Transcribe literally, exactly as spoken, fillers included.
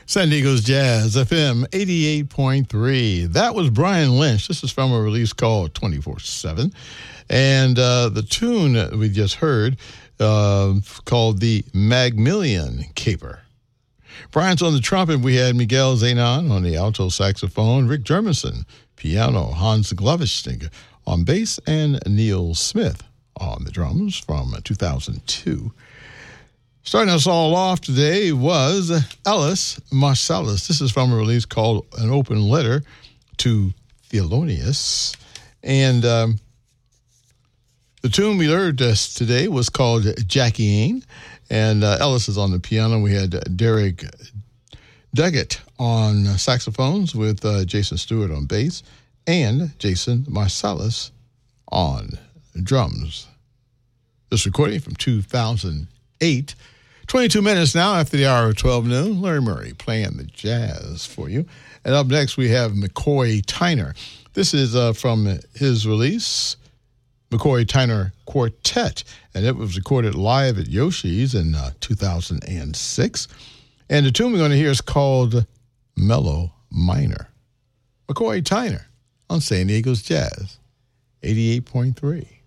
San Diego's Jazz, F M eighty-eight point three. That was Brian Lynch. This is from a release called twenty-four seven. And uh, the tune that we just heard uh, called the Magmillion Caper. Brian's on the trumpet. We had Miguel Zenon on the alto saxophone, Rick Jermison, piano, Hans Glovishnik on bass, and Neil Smith on the drums from two thousand two. Starting us all off today was Ellis Marsalis. This is from a release called An Open Letter to Thelonious. And um, the tune we heard uh, today was called Jackie Ain. And uh, Ellis is on the piano. We had Derek Duggett on saxophones with uh, Jason Stewart on bass and Jason Marsalis on drums. This recording from two thousand eight. twenty-two minutes now after the hour of twelve noon. Larry Murray playing the jazz for you. And up next we have McCoy Tyner. This is uh, from his release, McCoy Tyner Quartet. And it was recorded live at Yoshi's in uh, two thousand six. And the tune we're going to hear is called Mellow Minor. McCoy Tyner on San Diego's Jazz, eighty-eight point three.